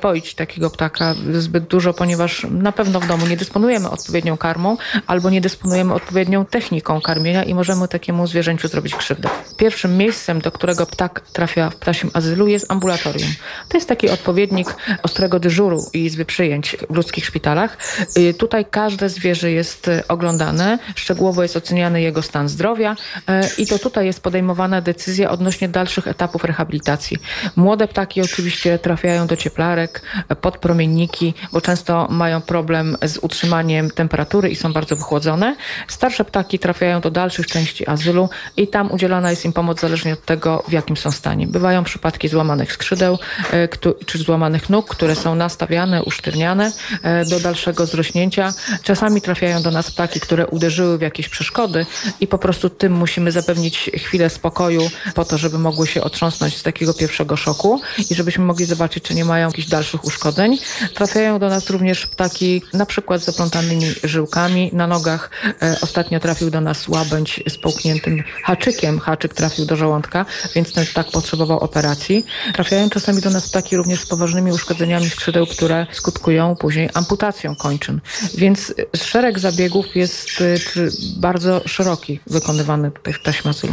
poić takiego ptaka zbyt dużo, ponieważ na pewno w domu nie dysponujemy odpowiednią karmą albo nie dysponujemy odpowiednią techniką karmienia i możemy takiemu zwierzęciu zrobić krzywdę. Pierwszym miejscem, do którego ptak trafia w ptasim azylu, jest ambulatorium. To jest taki odpowiednik ostrego dyżuru i izby przyjęć w ludzkich szpitalach. Tutaj każde zwierzę jest oglądane, szczegółowo jest oceniany jego stan zdrowia i to tutaj jest podejmowana decyzja odnośnie dalszych etapów rehabilitacji. Młode ptaki oczywiście trafiają do cieplarek, pod promienniki, bo często mają problem z utrzymaniem temperatury i są bardzo wychłodzone. Starsze ptaki trafiają do dalszych części azylu i tam udzielana jest im pomoc zależnie od tego, w jakim są stanie. Bywają przypadki złamanych skrzydeł czy złamanych nóg, które są nastawiane, usztywniane do dalszego zrośnięcia. Czasami trafiają do nas ptaki, które uderzyły w jakieś przeszkody i po prostu tym musimy zapewnić chwilę spokoju po to, żeby mogły się otrząsnąć z takiego pierwszego szoku i żebyśmy mogli zobaczyć, czy nie mają jakichś dalszych uszkodzeń. Trafiają do nas również ptaki na przykład z zaplątanymi żyłkami na nogach. Ostatnio trafił do nas łabędź z połkniętym haczykiem. Haczyk trafił do żołądka, więc ten ptak potrzebował operacji. Trafiają czasami do nas ptaki również z poważnymi uszkodzeniami skrzydeł, które skutkują później amputacją kończyn. Więc szereg zabiegów jest bardzo szeroki wykonywany tutaj w ptasim azylu.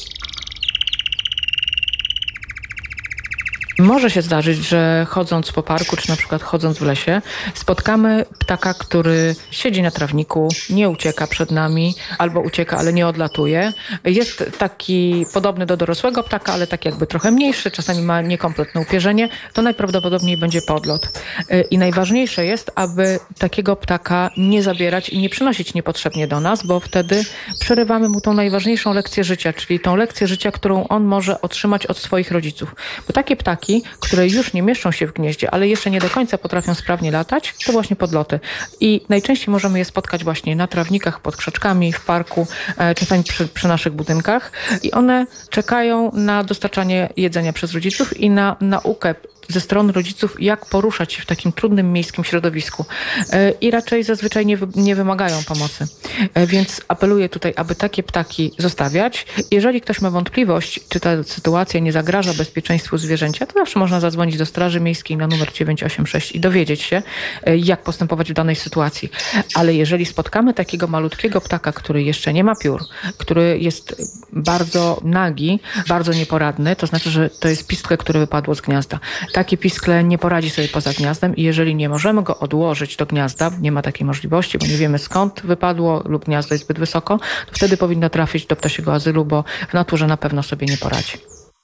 Może się zdarzyć, że chodząc po parku, czy na przykład chodząc w lesie, spotkamy ptaka, który siedzi na trawniku, nie ucieka przed nami, albo ucieka, ale nie odlatuje. Jest taki podobny do dorosłego ptaka, ale tak jakby trochę mniejszy, czasami ma niekompletne upierzenie, to najprawdopodobniej będzie podlot. I najważniejsze jest, aby takiego ptaka nie zabierać i nie przynosić niepotrzebnie do nas, bo wtedy przerywamy mu tą najważniejszą lekcję życia, czyli tą lekcję życia, którą on może otrzymać od swoich rodziców. Bo takie ptaki, które już nie mieszczą się w gnieździe, ale jeszcze nie do końca potrafią sprawnie latać, to właśnie podloty. I najczęściej możemy je spotkać właśnie na trawnikach, pod krzaczkami, w parku, czasami przy naszych budynkach. I one czekają na dostarczanie jedzenia przez rodziców i na naukę ze strony rodziców, jak poruszać się w takim trudnym miejskim środowisku. I raczej zazwyczaj nie wymagają pomocy. Więc apeluję tutaj, aby takie ptaki zostawiać. Jeżeli ktoś ma wątpliwość, czy ta sytuacja nie zagraża bezpieczeństwu zwierzęcia, to zawsze można zadzwonić do Straży Miejskiej na numer 986 i dowiedzieć się, jak postępować w danej sytuacji. Ale jeżeli spotkamy takiego malutkiego ptaka, który jeszcze nie ma piór, który jest bardzo nagi, bardzo nieporadny, to znaczy, że to jest pisklę, które wypadło z gniazda. Takie piskle nie poradzi sobie poza gniazdem i jeżeli nie możemy go odłożyć do gniazda, nie ma takiej możliwości, bo nie wiemy skąd wypadło lub gniazdo jest zbyt wysoko, to wtedy powinno trafić do ptasiego azylu, bo w naturze na pewno sobie nie poradzi.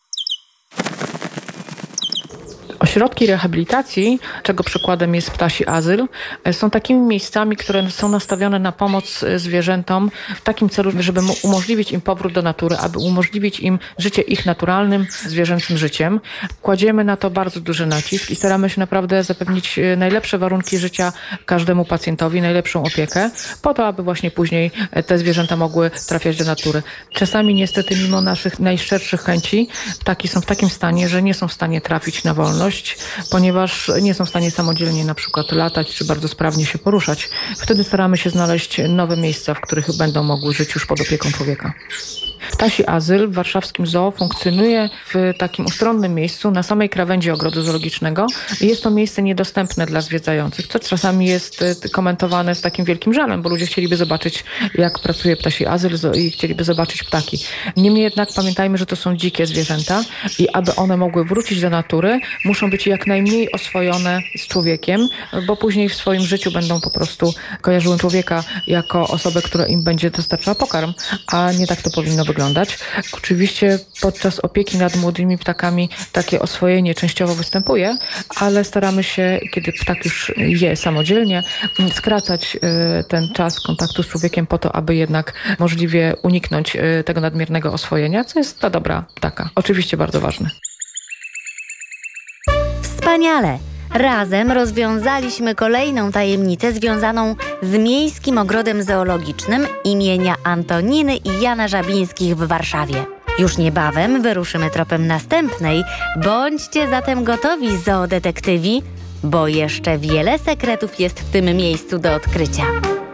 Ośrodki rehabilitacji, czego przykładem jest ptasi azyl, są takimi miejscami, które są nastawione na pomoc zwierzętom w takim celu, żeby umożliwić im powrót do natury, aby umożliwić im życie ich naturalnym, zwierzęcym życiem. Kładziemy na to bardzo duży nacisk i staramy się naprawdę zapewnić najlepsze warunki życia każdemu pacjentowi, najlepszą opiekę, po to, aby właśnie później te zwierzęta mogły trafiać do natury. Czasami niestety, mimo naszych najszczerszych chęci, ptaki są w takim stanie, że nie są w stanie trafić na wolność, ponieważ nie są w stanie samodzielnie na przykład latać czy bardzo sprawnie się poruszać. Wtedy staramy się znaleźć nowe miejsca, w których będą mogły żyć już pod opieką człowieka. Ptasi azyl w warszawskim zoo funkcjonuje w takim ustronnym miejscu na samej krawędzi ogrodu zoologicznego. Jest to miejsce niedostępne dla zwiedzających, co czasami jest komentowane z takim wielkim żalem, bo ludzie chcieliby zobaczyć, jak pracuje ptasi azyl i chcieliby zobaczyć ptaki. Niemniej jednak pamiętajmy, że to są dzikie zwierzęta i aby one mogły wrócić do natury, muszą być jak najmniej oswojone z człowiekiem, bo później w swoim życiu będą po prostu kojarzyły człowieka jako osobę, która im będzie dostarczała pokarm, a nie tak to powinno wyglądać. Oczywiście podczas opieki nad młodymi ptakami takie oswojenie częściowo występuje, ale staramy się, kiedy ptak już je samodzielnie, skracać ten czas kontaktu z człowiekiem po to, aby jednak możliwie uniknąć tego nadmiernego oswojenia, co jest dla dobra ptaka. Oczywiście bardzo ważne. Wspaniale! Razem rozwiązaliśmy kolejną tajemnicę związaną z Miejskim Ogrodem Zoologicznym imienia Antoniny i Jana Żabińskich w Warszawie. Już niebawem wyruszymy tropem następnej. Bądźcie zatem gotowi, zoodetektywi, bo jeszcze wiele sekretów jest w tym miejscu do odkrycia.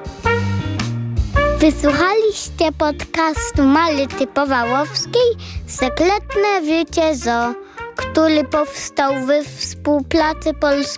Wysłuchaliście podcastu Maryty Powałowskiej Sekretne Życie Zoo, który powstał we współpracy